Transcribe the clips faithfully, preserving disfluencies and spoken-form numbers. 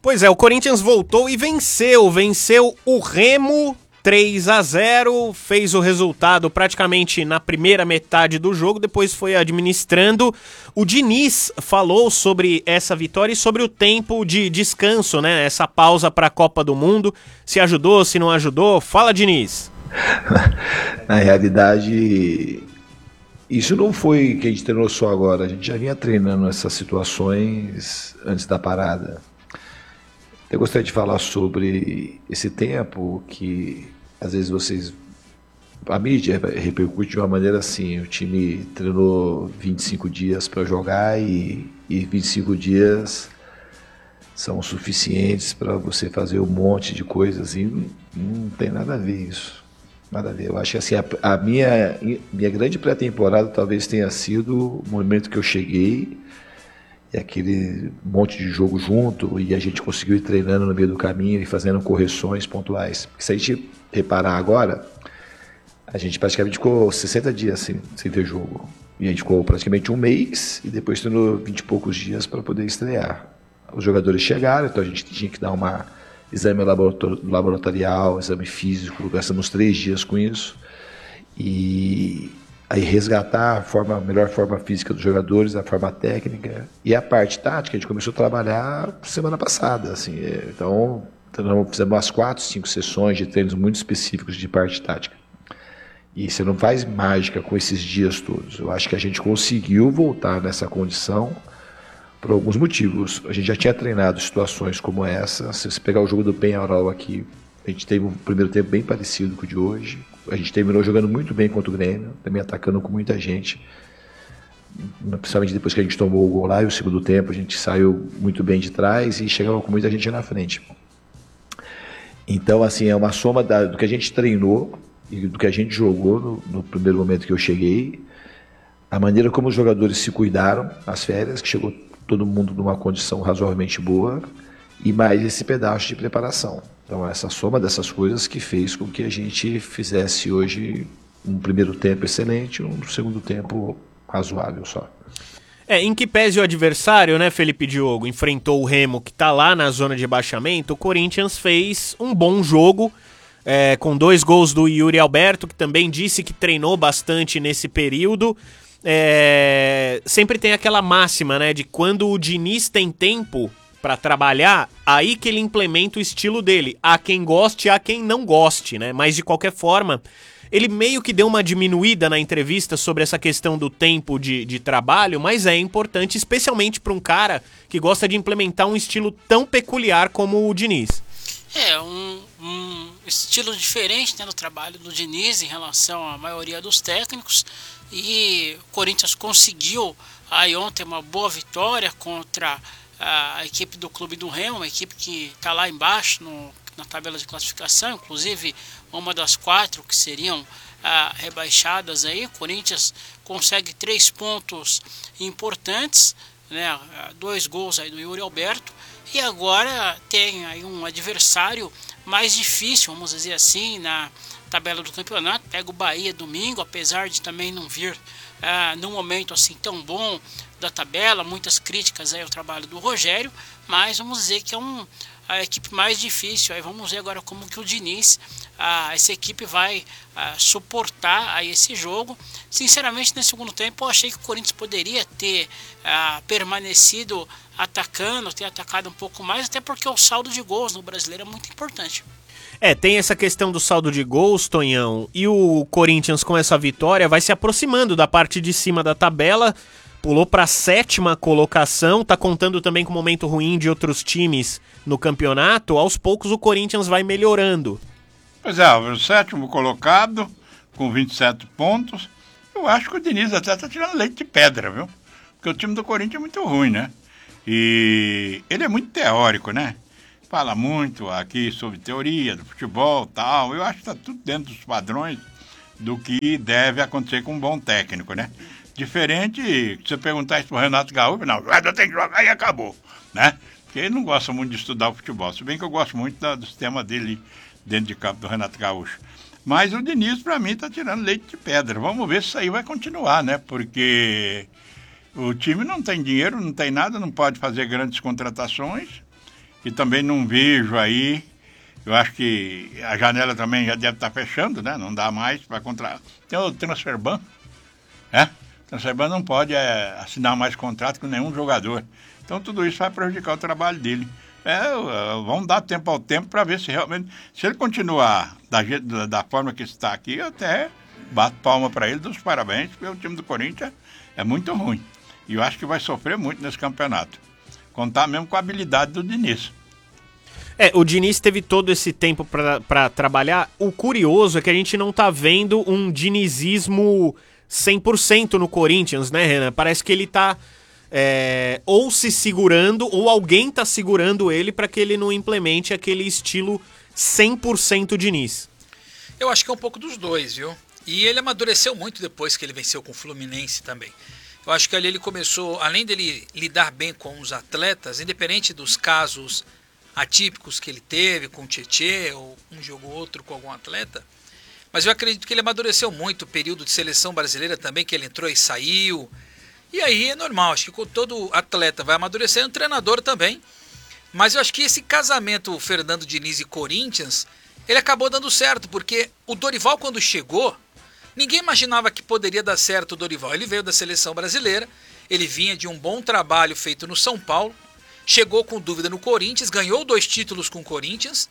Pois é, o Corinthians voltou e venceu, venceu o Remo três a zero, fez o resultado praticamente na primeira metade do jogo, depois foi administrando. O Diniz falou sobre essa vitória e sobre o tempo de descanso, né? Essa pausa para a Copa do Mundo, se ajudou, se não ajudou. Fala, Diniz. Na realidade, isso não foi que a gente treinou só agora, a gente já vinha treinando essas situações antes da parada. Eu gostaria de falar sobre esse tempo que às vezes vocês, a mídia repercute de uma maneira assim, o time treinou vinte e cinco dias para jogar e, e vinte e cinco dias são suficientes para você fazer um monte de coisas, e não, não tem nada a ver isso, nada a ver. Eu acho que assim, a, a minha, minha grande pré-temporada talvez tenha sido o momento que eu cheguei, e aquele monte de jogo junto, e a gente conseguiu ir treinando no meio do caminho e fazendo correções pontuais. Porque se a gente reparar agora, a gente praticamente ficou sessenta dias sem, sem ter jogo. E a gente ficou praticamente um mês e depois tendo vinte e poucos dias para poder estrear. Os jogadores chegaram, então a gente tinha que dar um exame laboratorial, exame físico, gastamos três dias com isso. E aí resgatar a, forma, a melhor forma física dos jogadores, a forma técnica e a parte tática a gente começou a trabalhar semana passada, assim, então, então fizemos umas quatro, cinco sessões de treinos muito específicos de parte tática, e você não faz mágica com esses dias todos. Eu acho que a gente conseguiu voltar nessa condição por alguns motivos. A gente já tinha treinado situações como essa. Se você pegar o jogo do Peñarol aqui, a gente teve um primeiro tempo bem parecido com o de hoje. A gente terminou jogando muito bem contra o Grêmio, também atacando com muita gente, principalmente depois que a gente tomou o gol lá, e o segundo tempo a gente saiu muito bem de trás e chegava com muita gente na frente. Então, assim, é uma soma da, do que a gente treinou e do que a gente jogou no, no primeiro momento que eu cheguei, a maneira como os jogadores se cuidaram nas férias, que chegou todo mundo numa condição razoavelmente boa, e mais esse pedaço de preparação. Então, essa soma dessas coisas que fez com que a gente fizesse hoje um primeiro tempo excelente e um segundo tempo razoável só. É, em que pese o adversário, né, Felipe Diogo, enfrentou o Remo, que tá lá na zona de rebaixamento, o Corinthians fez um bom jogo, é, com dois gols do Yuri Alberto, que também disse que treinou bastante nesse período. É, sempre tem aquela máxima, né, de quando o Diniz tem tempo para trabalhar, aí que ele implementa o estilo dele. Há quem goste, há quem não goste, né? Mas de qualquer forma, ele meio que deu uma diminuída na entrevista sobre essa questão do tempo de, de trabalho, mas é importante, especialmente para um cara que gosta de implementar um estilo tão peculiar como o Diniz. É, um, um estilo diferente, né, no trabalho do Diniz em relação à maioria dos técnicos, e o Corinthians conseguiu aí ontem uma boa vitória contra a equipe do Clube do Remo, uma equipe que está lá embaixo no, na tabela de classificação, inclusive uma das quatro que seriam ah, rebaixadas aí. O Corinthians consegue três pontos importantes, né, dois gols aí do Yuri Alberto, e agora tem aí um adversário mais difícil, vamos dizer assim, na tabela do campeonato. Pega o Bahia domingo, apesar de também não vir ah, num momento assim tão bom da tabela, muitas críticas aí ao trabalho do Rogério, mas vamos dizer que é um, a equipe mais difícil. Aí vamos ver agora como que o Diniz, ah, essa equipe vai ah, suportar aí esse jogo. Sinceramente, nesse segundo tempo eu achei que o Corinthians poderia ter ah, permanecido atacando, ter atacado um pouco mais, até porque o saldo de gols no Brasileiro é muito importante. É, tem essa questão do saldo de gols, Tonhão, e o Corinthians com essa vitória vai se aproximando da parte de cima da tabela, pulou para a sétima colocação, tá contando também com o momento ruim de outros times no campeonato. Aos poucos o Corinthians vai melhorando. Pois é, o sétimo colocado, com vinte e sete pontos, eu acho que o Diniz até tá tirando leite de pedra, viu? Porque o time do Corinthians é muito ruim, né? E ele é muito teórico, né? Fala muito aqui sobre teoria do futebol e tal. Eu acho que tá tudo dentro dos padrões do que deve acontecer com um bom técnico, né? Diferente, se você perguntar isso pro Renato Gaúcho, não, eu tenho que jogar e acabou, né? Porque ele não gosta muito de estudar o futebol, se bem que eu gosto muito da, do sistema dele dentro de campo, do Renato Gaúcho. Mas o Diniz, para mim, tá tirando leite de pedra. Vamos ver se isso aí vai continuar, né? Porque o time não tem dinheiro, não tem nada, não pode fazer grandes contratações que também não vejo aí. Eu acho que a janela também já deve estar fechando, né? Não dá mais para contratar. Tem o Transferban, né? O Transferban não pode é, assinar mais contrato com nenhum jogador. Então tudo isso vai prejudicar o trabalho dele. É, vamos dar tempo ao tempo para ver se realmente... Se ele continuar da, da, da forma que está aqui, eu até bato palma para ele, dos parabéns, porque o time do Corinthians é muito ruim. E eu acho que vai sofrer muito nesse campeonato. Contar mesmo com a habilidade do Diniz. É, o Diniz teve todo esse tempo para trabalhar. O curioso é que a gente não tá vendo um dinizismo cem por cento no Corinthians, né, Renan? Parece que ele tá é, ou se segurando, ou alguém tá segurando ele para que ele não implemente aquele estilo cem por cento Diniz. Eu acho que é um pouco dos dois, viu? E ele amadureceu muito depois que ele venceu com o Fluminense também. Eu acho que ali ele começou, além dele lidar bem com os atletas, independente dos casos atípicos que ele teve com o Tietê, ou um jogo ou outro com algum atleta, mas eu acredito que ele amadureceu muito o período de seleção brasileira também, que ele entrou e saiu, e aí é normal, acho que todo atleta vai amadurecendo, o treinador também, mas eu acho que esse casamento Fernando Diniz e Corinthians, ele acabou dando certo, porque o Dorival quando chegou, ninguém imaginava que poderia dar certo o Dorival, ele veio da seleção brasileira, ele vinha de um bom trabalho feito no São Paulo, chegou com dúvida no Corinthians, ganhou dois títulos com o Corinthians.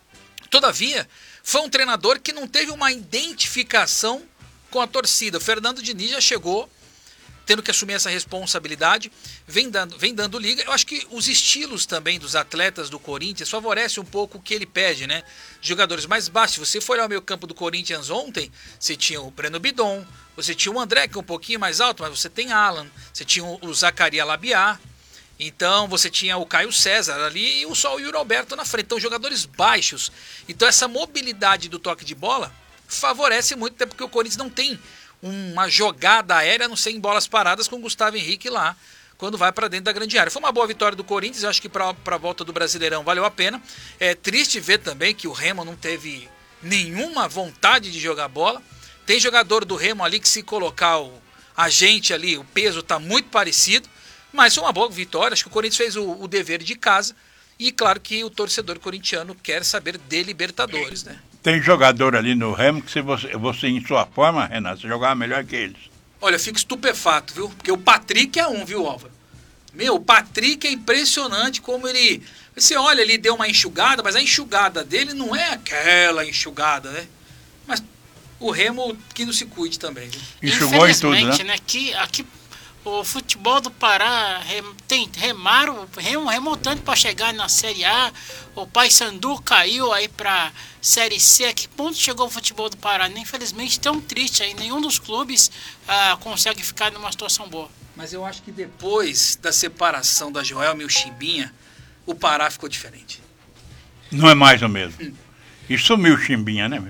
Todavia, foi um treinador que não teve uma identificação com a torcida. O Fernando Diniz já chegou tendo que assumir essa responsabilidade, vem dando, vem dando liga. Eu acho que os estilos também dos atletas do Corinthians favorecem um pouco o que ele pede, né? Jogadores mais baixos. Se você for olhar o meio campo do Corinthians ontem, você tinha o Breno Bidon, você tinha o André, que é um pouquinho mais alto, mas você tem Alan, você tinha o Zacaria Labiá. Então você tinha o Caio César ali e o só o Yuri Alberto na frente. Então jogadores baixos. Então essa mobilidade do toque de bola favorece muito, até porque o Corinthians não tem uma jogada aérea, a não ser em bolas paradas com o Gustavo Henrique lá, quando vai para dentro da grande área. Foi uma boa vitória do Corinthians, eu acho que para a volta do Brasileirão valeu a pena. É triste ver também que o Remo não teve nenhuma vontade de jogar bola. Tem jogador do Remo ali que se colocar o, a gente ali, o peso está muito parecido. Mas foi uma boa vitória, acho que o Corinthians fez o, o dever de casa e claro que o torcedor corintiano quer saber de Libertadores, né? Tem jogador ali no Remo que se você, você em sua forma, Renato, você jogava melhor que eles. Olha, eu fico estupefato, viu? Porque o Patrick é um, viu, Álvaro? Meu, o Patrick é impressionante como ele... Você olha, ele deu uma enxugada, mas a enxugada dele não é aquela enxugada, né? Mas o Remo que não se cuide também, viu? Enxugou em tudo, né? né? Que aqui... O futebol do Pará rem, tem remaram, rem, remou tanto para chegar na Série A. O Paysandu caiu aí para Série C. A que ponto chegou o futebol do Pará? Infelizmente, tão triste aí. Nenhum dos clubes ah, consegue ficar numa situação boa. Mas eu acho que depois da separação da Joelma e o Chimbinha, o Pará ficou diferente. Não é mais o mesmo. Hum. E sumiu o Chimbinha, né, meu?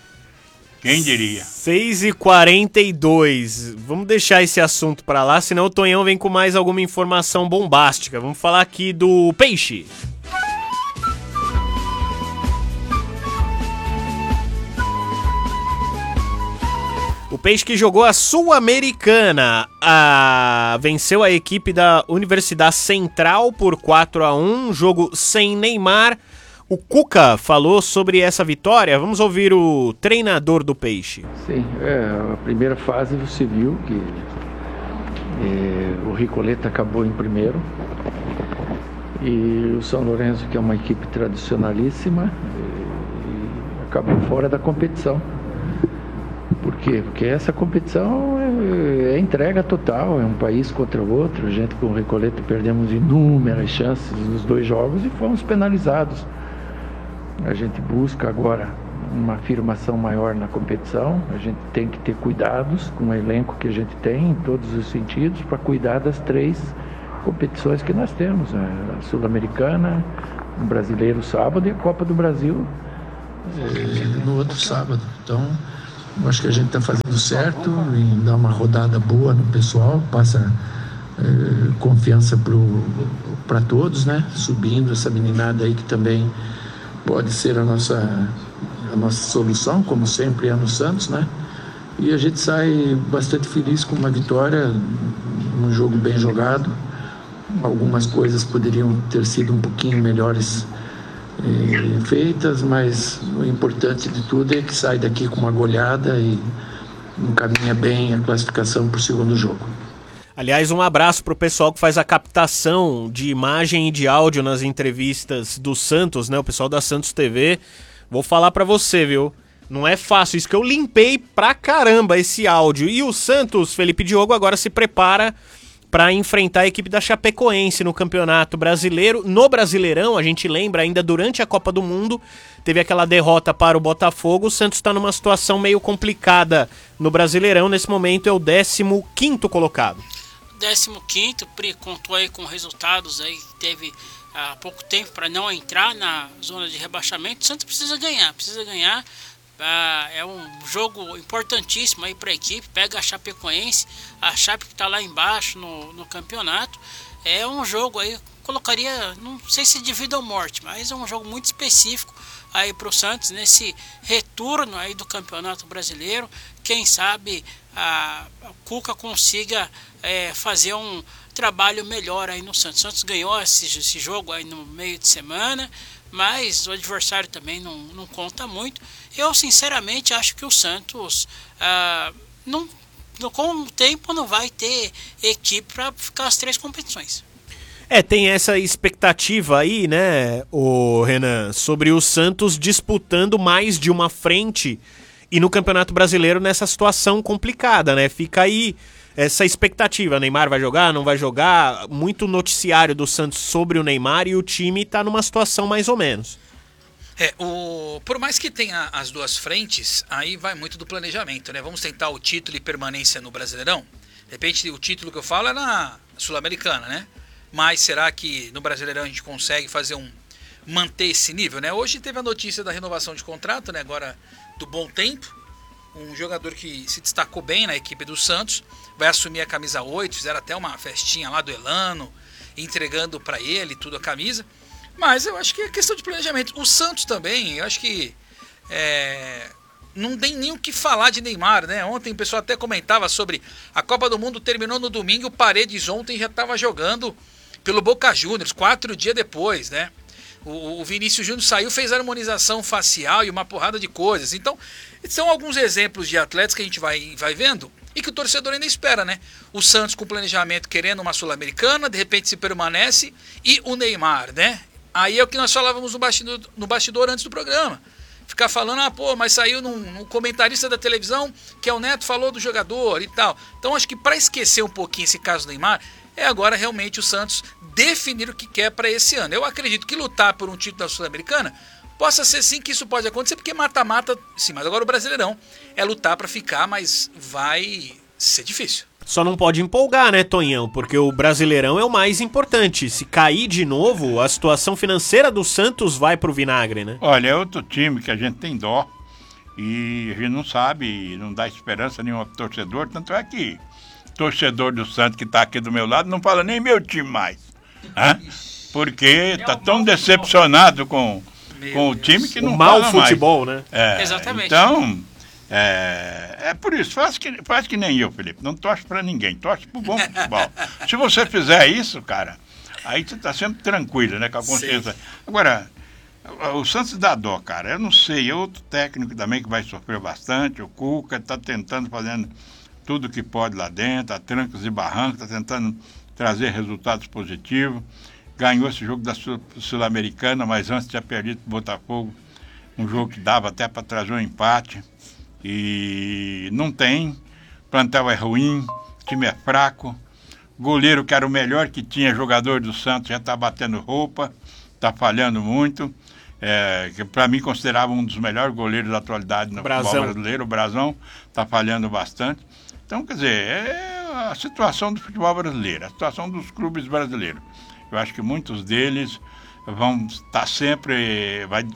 Quem diria? seis e quarenta e dois. Vamos deixar esse assunto pra lá, senão o Tonhão vem com mais alguma informação bombástica. Vamos falar aqui do Peixe. O Peixe que jogou a Sul-Americana, a... venceu a equipe da Universidade Central por quatro a um, jogo sem Neymar. O Cuca falou sobre essa vitória. Vamos ouvir o treinador do Peixe. Sim, é, a primeira fase você viu que é, o Ricoleta acabou em primeiro e o São Lourenço, que é uma equipe tradicionalíssima, e, e acabou fora da competição. Por quê? Porque essa competição é, é entrega total, é um país contra o outro. A gente com o Ricoleta perdemos inúmeras chances nos dois jogos e fomos penalizados. A gente busca agora uma afirmação maior na competição. A gente tem que ter cuidados com o elenco que a gente tem em todos os sentidos para cuidar das três competições que nós temos, a Sul-Americana, o Brasileiro sábado e a Copa do Brasil no outro sábado. Então, eu acho que a gente está fazendo certo em dar uma rodada boa no pessoal, passa eh, confiança para todos, né? Subindo essa meninada aí que também pode ser a nossa, a nossa solução, como sempre é no Santos, né? E a gente sai bastante feliz com uma vitória, um jogo bem jogado, algumas coisas poderiam ter sido um pouquinho melhores eh, feitas, mas o importante de tudo é que sai daqui com uma goleada e encaminha bem a classificação para o segundo jogo. Aliás, um abraço pro pessoal que faz a captação de imagem e de áudio nas entrevistas do Santos, né? O pessoal da Santos T V. Vou falar pra você, viu? Não é fácil, isso que eu limpei pra caramba esse áudio. E o Santos, Felipe Diogo, agora se prepara para enfrentar a equipe da Chapecoense no Campeonato Brasileiro. No Brasileirão, a gente lembra, ainda durante a Copa do Mundo, teve aquela derrota para o Botafogo. O Santos está numa situação meio complicada no Brasileirão. Nesse momento é o décimo quinto colocado. décimo quinto, Pri, contou aí com resultados aí, teve há pouco tempo para não entrar na zona de rebaixamento. O Santos precisa ganhar, precisa ganhar. Ah, é um jogo importantíssimo aí para a equipe. Pega a Chapecoense, a Chape que está lá embaixo no, no campeonato. É um jogo aí, colocaria, não sei se de vida ou morte, mas é um jogo muito específico aí para o Santos nesse retorno aí do Campeonato Brasileiro. Quem sabe a, a Cuca consiga é, fazer um trabalho melhor aí no Santos. O Santos ganhou esse, esse jogo aí no meio de semana, mas o adversário também não, não conta muito. Eu sinceramente acho que o Santos ah, não, com o tempo não vai ter equipe para ficar as três competições. É, tem essa expectativa aí, né, o Renan, sobre o Santos disputando mais de uma frente e no Campeonato Brasileiro nessa situação complicada, né? Fica aí essa expectativa. Neymar vai jogar, não vai jogar? Muito noticiário do Santos sobre o Neymar e o time tá numa situação mais ou menos. É, o, por mais que tenha as duas frentes, aí vai muito do planejamento, né? Vamos tentar o título e permanência no Brasileirão? De repente o título que eu falo é na Sul-Americana, né? Mas será que no Brasileirão a gente consegue fazer um manter esse nível, né? Hoje teve a notícia da renovação de contrato, né? Agora do Bom Tempo, um jogador que se destacou bem na equipe do Santos, vai assumir a camisa oito, fizeram até uma festinha lá do Elano, entregando para ele tudo a camisa. Mas eu acho que é questão de planejamento. O Santos também, eu acho que é, não tem nem o que falar de Neymar, né? Ontem o pessoal até comentava sobre a Copa do Mundo terminou no domingo, o Paredes ontem já estava jogando pelo Boca Juniors, quatro dias depois, né? O, o Vinícius Júnior saiu, fez harmonização facial e uma porrada de coisas. Então, são alguns exemplos de atletas que a gente vai, vai vendo e que o torcedor ainda espera, né? O Santos com planejamento querendo uma Sul-Americana, de repente se permanece, e o Neymar, né? Aí é o que nós falávamos no bastidor, no bastidor antes do programa. Ficar falando, ah, pô, mas saiu num, num comentarista da televisão que é o Neto falou do jogador e tal. Então acho que para esquecer um pouquinho esse caso do Neymar, é agora realmente o Santos definir o que quer para esse ano. Eu acredito que lutar por um título da Sul-Americana possa ser sim que isso pode acontecer, porque mata-mata, sim, mas agora o Brasileirão é lutar para ficar, mas vai ser difícil. Só não pode empolgar, né, Tonhão? Porque o Brasileirão é o mais importante. Se cair de novo, a situação financeira do Santos vai pro vinagre, né? Olha, é outro time que a gente tem dó e a gente não sabe, não dá esperança nenhuma pro torcedor. Tanto é que o torcedor do Santos que tá aqui do meu lado não fala nem meu time mais. Hã? Porque tá tão decepcionado com, com o time que não o mau fala mais. futebol, né? É, Exatamente. Então... É, é por isso, faz que, faz que nem eu, Felipe, não torce pra ninguém, torce pro bom futebol. Se você fizer isso, cara, aí você tá sempre tranquilo, né, com a consciência. Sim. Agora, o Santos dá dó, cara, eu não sei, é outro técnico também que vai sofrer bastante, o Cuca tá tentando, fazendo tudo que pode lá dentro, a trancos e barrancos, tá tentando trazer resultados positivos, ganhou esse jogo da Sul-Americana, mas antes tinha perdido pro Botafogo, um jogo que dava até para trazer um empate. E não tem, plantel é ruim, time é fraco, goleiro que era o melhor que tinha, jogador do Santos, já está batendo roupa, está falhando muito, é, que para mim considerava um dos melhores goleiros da atualidade no Brazão. futebol brasileiro, o Brazão, está falhando bastante. Então, quer dizer, é a situação do futebol brasileiro, a situação dos clubes brasileiros. Eu acho que muitos deles vão estar sempre, vai